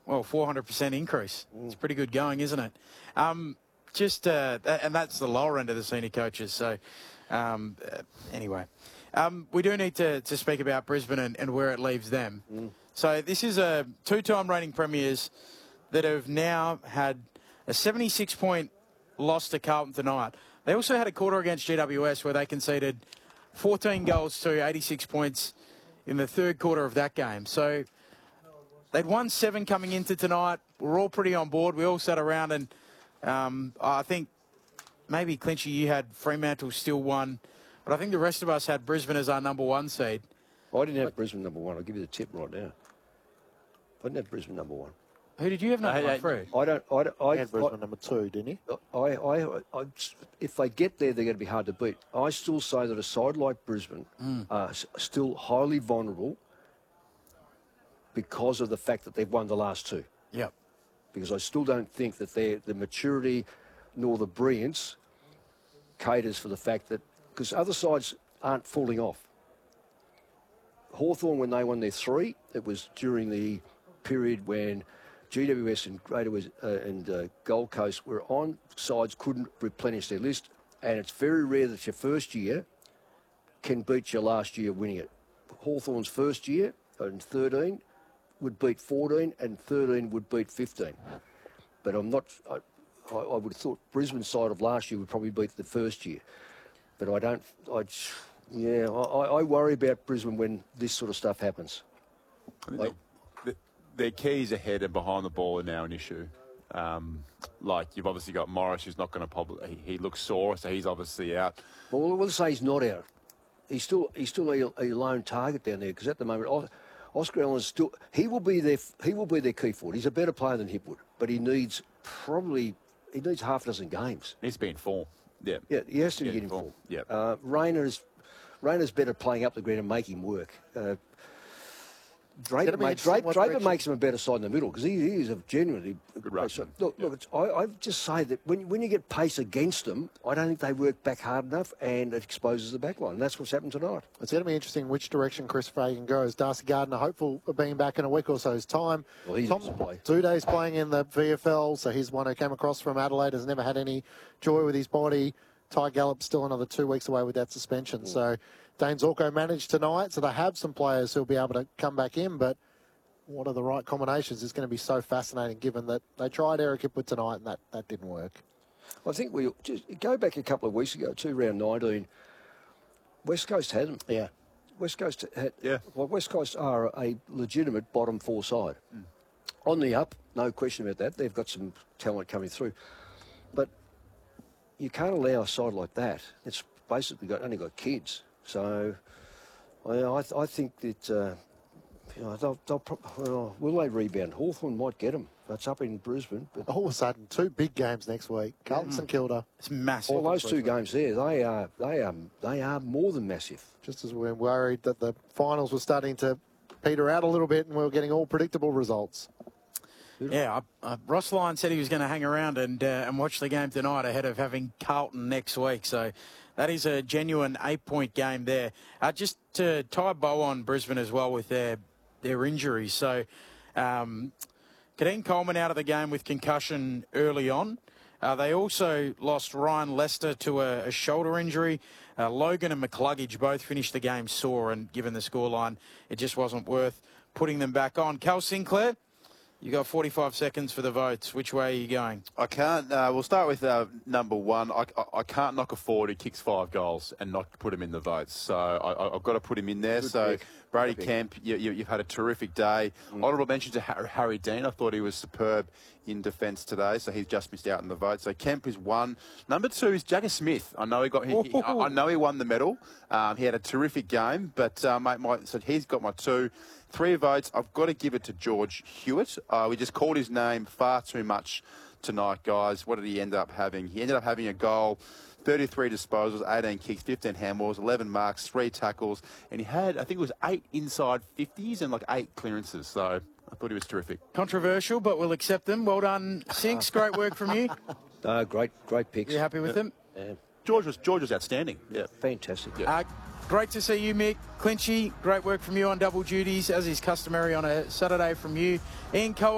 well, 400% increase. It's pretty good going, isn't it? And that's the lower end of the senior coaches. So, anyway, we do need to speak about Brisbane and where it leaves them. So this is a two-time reigning premiers that have now had a 76-point loss to Carlton tonight. They also had a quarter against GWS where they conceded 14 goals to 86 points in the third quarter of that game. So they'd won 7 coming into tonight. We're all pretty on board. We all sat around and I think maybe, Clinchy, you had Fremantle still won, but I think the rest of us had Brisbane as our number 1 seed. I didn't have Brisbane number 1. I'll give you the tip right now. I didn't have Brisbane number 1. Who did you have number 1, Fred? I had Brisbane number 2, didn't he? If they get there, they're going to be hard to beat. I still say that a side like Brisbane are still highly vulnerable because of the fact that they've won the last 2. Yep. Because I still don't think that the maturity nor the brilliance caters for the fact that, because other sides aren't falling off. Hawthorn, when they won their 3, it was during the period when GWS and Gold Coast were on, sides couldn't replenish their list, and it's very rare that your first year can beat your last year winning it. Hawthorn's first year in 13 would beat 14 and 13 would beat 15. But I would have thought Brisbane's side of last year would probably beat the first year. But I worry about Brisbane when this sort of stuff happens. Their keys ahead and behind the ball are now an issue. Like, you've obviously got Morris, who's not going to he looks sore, so he's obviously out. Well, we'll say he's not out. He's still a lone target down there, because at the moment Oscar Allen's still he will be their key forward. He's a better player than Hipwood, but he needs half a dozen games. He's been in form. Yeah. Yeah, he has to get in form. Yeah. Rayner's better playing up the ground and making work. Draper makes him a better side in the middle, because he is a genuinely good rusher. Look, I just say that when you get pace against them, I don't think they work back hard enough, and it exposes the back line. And that's what's happened tonight. It's going to be interesting which direction Chris Fagan goes. Darcy Gardner, hopeful of being back in a week or so's time. Well, he doesn't play. 2 days playing in the VFL, so he's one who came across from Adelaide, has never had any joy with his body. Ty Gallop's still another 2 weeks away with that suspension. So Dane Zorko managed tonight, so they have some players who'll be able to come back in, but what are the right combinations is going to be so fascinating, given that they tried Eric Hipwood tonight and that didn't work. I think we just go back a couple of weeks ago, round 19. West Coast had them. Yeah. West Coast had. Yeah. Well, West Coast are a legitimate bottom 4 side. On the up, no question about that. They've got some talent coming through, but you can't allow a side like that. It's basically only got kids. So I think that. Will they rebound? Hawthorn might get them. That's up in Brisbane. But all of a sudden, 2 big games next week. Carlton St Kilda. It's massive. All those 2 games there, they are more than massive. Just as we were worried that the finals were starting to peter out a little bit and we were getting all predictable results. Yeah, Ross Lyon said he was going to hang around and watch the game tonight ahead of having Carlton next week. So that is a genuine 8-point game there. Just to tie a bow on Brisbane as well with their injuries. So Kadeem Coleman out of the game with concussion early on. They also lost Ryan Lester to a shoulder injury. Logan and McCluggage both finished the game sore, and given the scoreline, it just wasn't worth putting them back on. Cal Sinclair, you got 45 seconds for the votes. Which way are you going? I can't. We'll start with number 1. I can't knock a forward who kicks 5 goals and not put him in the votes. So I've got to put him in there. Good pick. Brady Kemp, you've had a terrific day. Honourable mention to Harry Dean. I thought he was superb in defence today, so he's just missed out in the vote. So Kemp is 1. Number 2 is Jagger Smith. I know I know he won the medal. He had a terrific game, but so he's got my 2. 3 votes. I've got to give it to George Hewitt. We just called his name far too much tonight, guys. What did he end up having? He ended up having a goal, 33 disposals, 18 kicks, 15 handballs, 11 marks, 3 tackles, and he had, I think it was 8 inside 50s and 8 clearances. So I thought he was terrific. Controversial, but we'll accept them. Well done, Sinks. Great work from you. Great picks. You happy with them? Yeah. George was outstanding. Yeah, fantastic. Yeah. Great to see you, Mick. Clinchy, great work from you on double duties, as is customary on a Saturday from you. Ian Cohen.